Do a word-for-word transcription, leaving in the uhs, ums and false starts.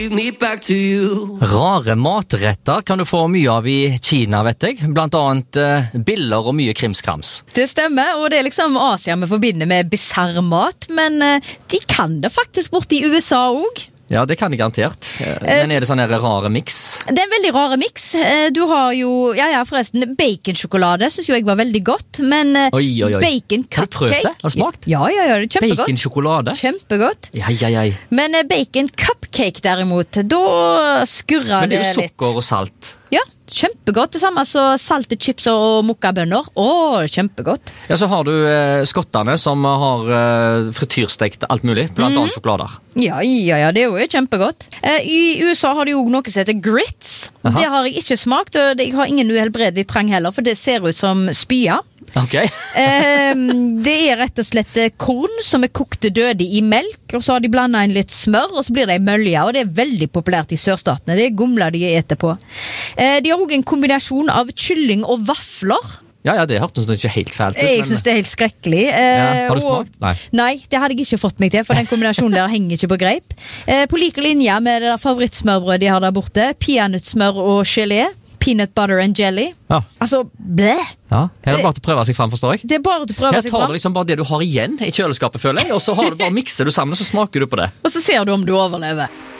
Rare matretter kan du få mye av i Kina, vet jeg. Blant annet eh, biller og mye krimskrams. Det stemmer, og det er liksom Asia vi forbinder med bizarr mat, men eh, de kan det faktisk bort i U S A også. Ja, det kan jeg garantert. Men er det sånn her rare mix? Det er en veldig rare mix. Du har jo, ja ja forresten, baconsjokolade synes jo jeg var veldig godt, men oi, oi, oi. bacon cupcake... Har du prøvd det? Har du smakt? Ja, ja, ja, det er kjempegodt. Baconsjokolade? Kjempegodt. Ja, ja, ja. Men bacon cupcake derimot, da skurrer det litt. Men det er jo sukker og salt. Ja, kjempegodt. Det samme så salte chips og mokkabønner. Åh, kjempegodt. Ja, så har du eh, skottene som har eh, frityrstekt alt mulig, blant annet mm. sjokolader. Ja, ja, ja, det er jo kjempegodt. Eh, I U S A har de jo noe som heter grits. Aha. Det har jeg ikke smakt, og jeg har ingen uhelbredelig trang heller, for det ser ut som spya. Okay. eh, det er rett og slett korn som er kokte døde i melk, og så har de blandet inn litt smør, og så blir det en mølje, og det er veldig populært i sørstatene. Det er gomler de eter på. Eh, de har også en kombinasjon av kylling og vafler. Ja, ja, det hørtes ikke helt fælt ut. Jeg men... synes det er helt skrekkelig. Eh, ja, har du smakt? Nei. Nei, det hadde jeg ikke fått meg til, for den kombinasjonen der henger ikke på greip. Eh, på like linje med det der favorittsmørbrød de har der borte, peanøttsmør og gelé. Peanut butter and jelly. Ja. Altså, blæ! Ja, her er det bare til å prøve seg frem, forstår jeg. Det er bare til å prøve her seg tar frem. du liksom bare det du har igjen i kjøleskapet, føler jeg, og så har du bare mikser du sammen, og så smaker du på det. Og så ser du om du overlever.